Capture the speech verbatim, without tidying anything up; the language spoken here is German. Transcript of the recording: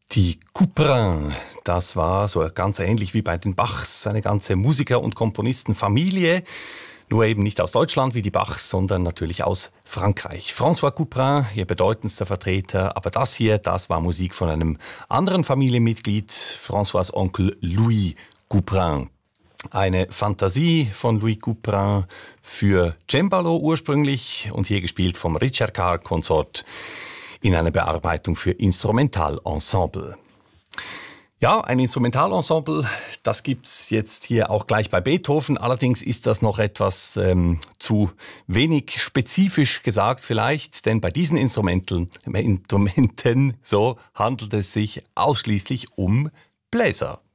Die Couperin, das war so ganz ähnlich wie bei den Bachs, eine ganze Musiker- und Komponistenfamilie. Nur eben nicht aus Deutschland wie die Bachs, sondern natürlich aus Frankreich. François Couperin, ihr bedeutendster Vertreter. Aber das hier, das war Musik von einem anderen Familienmitglied, François' Onkel Louis Couperin. Eine Fantasie von Louis Couperin für Cembalo ursprünglich und hier gespielt vom Richard Carr Consort in einer Bearbeitung für Instrumentalensemble. Ja, ein Instrumentalensemble, das gibt's jetzt hier auch gleich bei Beethoven. Allerdings ist das noch etwas ähm, zu wenig spezifisch gesagt vielleicht, denn bei diesen Instrumenten, Instrumenten so handelt es sich ausschließlich um Bläser.